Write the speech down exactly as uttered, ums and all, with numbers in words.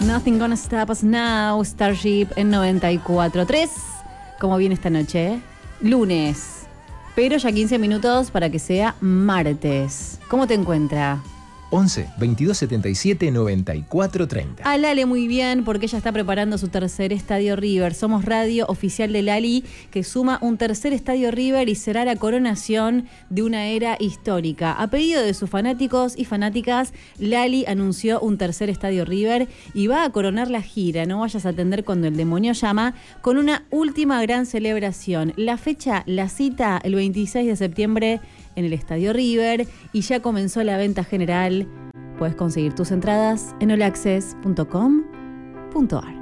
Nothing Gonna Stop Us Now, Starship en noventa y cuatro punto tres. ¿Cómo viene esta noche? Lunes, pero ya quince minutos para que sea martes. ¿Cómo te encuentra? once, veintidós, setenta y siete, noventa y cuatro, treinta. A Lale muy bien, porque ella está preparando su tercer Estadio River. Somos radio oficial de Lali, que suma un tercer Estadio River y será la coronación de una era histórica. A pedido de sus fanáticos y fanáticas, Lali anunció un tercer Estadio River y va a coronar la gira. No vayas a atender cuando el demonio llama, con una última gran celebración. La fecha, la cita, el veintiséis de septiembre en el Estadio River, y ya comenzó la venta general. Puedes conseguir tus entradas en all access punto com punto a r.